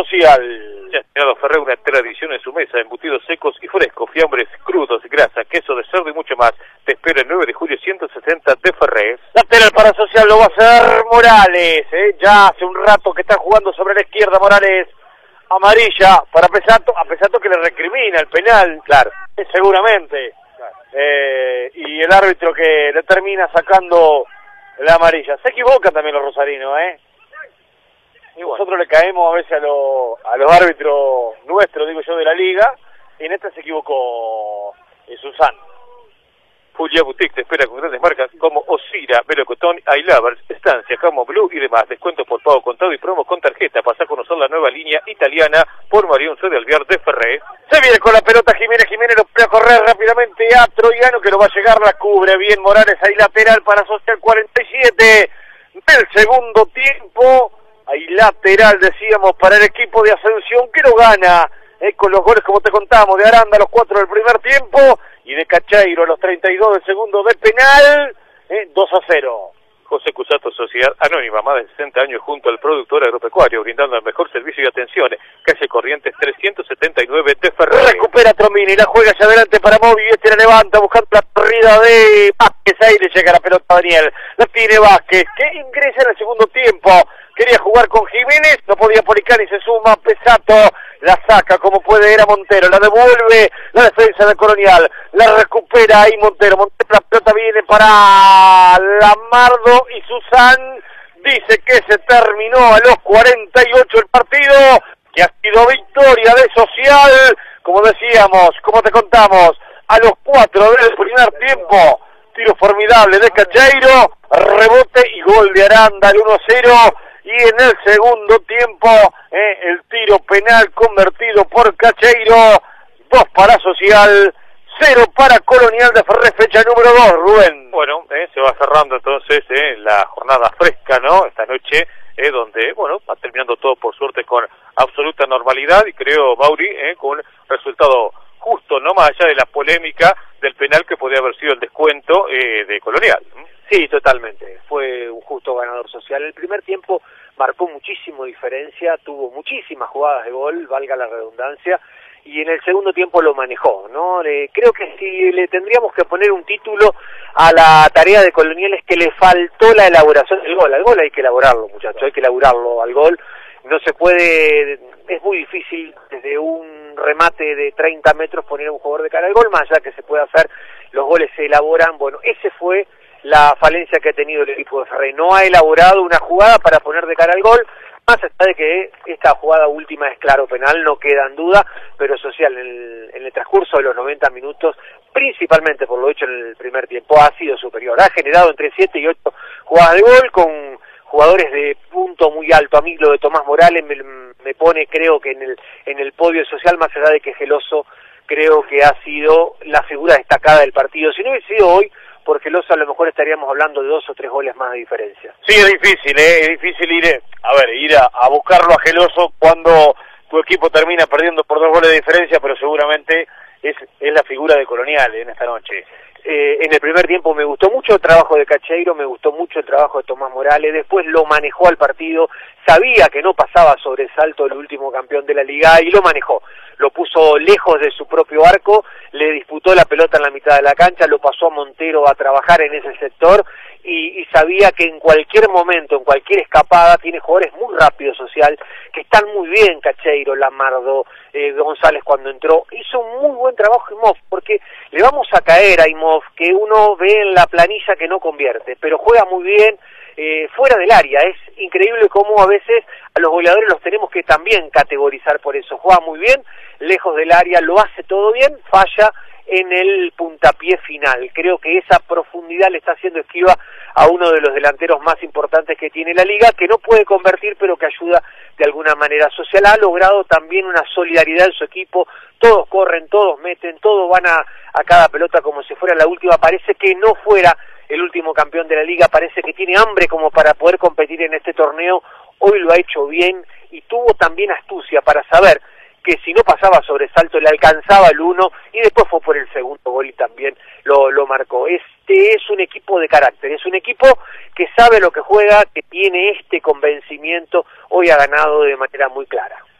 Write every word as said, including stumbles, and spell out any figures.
Social. Ya ha estrenado Ferré una tradición en su mesa, embutidos secos y frescos, fiambres crudos, grasa, queso de cerdo y mucho más. Te espera el nueve de julio ciento sesenta de Ferré. Lateral para Social lo va a hacer Morales, ¿eh? Ya hace un rato que está jugando sobre la izquierda Morales. Amarilla para Pesato, a Pesato que le recrimina el penal, claro, eh, seguramente. Claro. Eh, y el árbitro que le termina sacando la amarilla. Se equivoca también los rosarinos, ¿eh? Y nosotros le caemos a veces a, lo, a los árbitros nuestros, digo yo, de la liga, y en esta se equivocó eh, Susan. Julia Boutique te espera con grandes marcas como Osira, Velocotón, iLovers, Estancia, Camo Blue y demás. Descuentos por pago contado y promos con tarjeta. Pasá a conocer la nueva línea italiana por Marión C. de Alvear de Ferré. Se viene con la pelota Jiménez, Jiménez lo puede correr rápidamente a Troyano que lo va a llegar, la cubre bien Morales, ahí lateral para Social cuarenta y siete del segundo tiempo. Ahí lateral, decíamos, para el equipo de Ascensión que lo gana, eh, con los goles como te contamos, de Aranda a los cuatro del primer tiempo y de Cacheiro a los treinta y dos del segundo de penal, eh, dos a cero. José Cusato, Sociedad Anónima, más de sesenta años junto al productor agropecuario, brindando el mejor servicio y atención. Calle Corrientes trescientos setenta y nueve de Ferré. Recupera Tromini, la juega hacia adelante para Moby, este la levanta buscando la corrida de Vázquez, ahí le llega la pelota a Daniel, la tiene Vázquez, que ingresa en el segundo tiempo. Quería jugar con Jiménez, no podía Policani, se suma Pesato, la saca como puede, era Montero, la devuelve la defensa de Colonial, la recupera ahí Montero, Montero, la pelota viene para Lamardo y Susan dice que se terminó a los cuarenta y ocho el partido, que ha sido victoria de Social, como decíamos, como te contamos, a los cuatro del primer tiempo, tiro formidable de Cacheiro, rebote y gol de Aranda, el uno a cero. Y en el segundo tiempo, eh, el tiro penal convertido por Cacheiro, dos para Social, cero para Colonial de Ferré, fecha número dos, Rubén. Bueno, eh, se va cerrando entonces eh, la jornada fresca, ¿no? Esta noche, eh, donde, bueno, va terminando todo por suerte con absoluta normalidad y creo, Mauri, eh, con resultado justo, no más allá de la polémica del penal que podía haber sido el descuento eh, de Colonial. Sí, totalmente. Fue un justo ganador Social. El primer tiempo marcó muchísimo diferencia, tuvo muchísimas jugadas de gol, valga la redundancia, y en el segundo tiempo lo manejó, ¿no? Le, creo que si le tendríamos que poner un título a la tarea de Colonial es que le faltó la elaboración del gol. Al gol hay que elaborarlo, muchachos, hay que elaborarlo al gol. No se puede, es muy difícil desde un remate de treinta metros poner a un jugador de cara al gol, más allá que se puede hacer, los goles se elaboran. Bueno, ese fue la falencia que ha tenido el equipo de Ferré. No ha elaborado una jugada para poner de cara al gol, más allá de que esta jugada última es claro penal, no queda en duda, pero Social en el, en el transcurso de los noventa minutos, principalmente por lo hecho en el primer tiempo, ha sido superior. Ha generado entre siete y ocho jugadas de gol con jugadores de punto muy alto. A mí lo de Tomás Morales me, me pone, creo que en el, en el podio Social, más allá de que Geloso creo que ha sido la figura destacada del partido. Si no hubiese sido hoy, porque Geloso a lo mejor estaríamos hablando de dos o tres goles más de diferencia. Sí, es difícil, ¿eh? Es difícil ir, a ver, ir a, a buscarlo a Geloso cuando tu equipo termina perdiendo por dos goles de diferencia, pero seguramente es, es la figura de Colonial en esta noche. Eh, en el primer tiempo me gustó mucho el trabajo de Cacheiro, me gustó mucho el trabajo de Tomás Morales, después lo manejó al partido, sabía que no pasaba sobresalto el último campeón de la liga y lo manejó, lo puso lejos de su propio arco, le disputó la pelota en la mitad de la cancha, lo pasó a Montero a trabajar en ese sector y, y sabía que en cualquier momento, en cualquier escapada, tiene jugadores muy rápidos Social, que están muy bien, Cacheiro, Lamardo, eh, González cuando entró, hizo un muy buen trabajo Imhoff, porque le vamos a caer a Imhoff, que uno ve en la planilla que no convierte, pero juega muy bien eh, fuera del área. Es increíble cómo a veces a los goleadores los tenemos que también categorizar por eso. Juega muy bien, lejos del área, lo hace todo bien, falla en el puntapié final. Creo que esa profundidad le está haciendo esquiva a uno de los delanteros más importantes que tiene la liga, que no puede convertir, pero que ayuda de alguna manera. Social ha logrado también una solidaridad en su equipo, todos corren, todos meten, todos van a, a cada pelota como si fuera la última. Parece que no fuera el último campeón de la liga, parece que tiene hambre como para poder competir en este torneo. Hoy lo ha hecho bien y tuvo también astucia para saber que si no pasaba sobresalto le alcanzaba el uno y después fue por el segundo gol y también lo, lo marcó. Este es un equipo de carácter, es un equipo que sabe lo que juega, que tiene este convencimiento, hoy ha ganado de manera muy clara.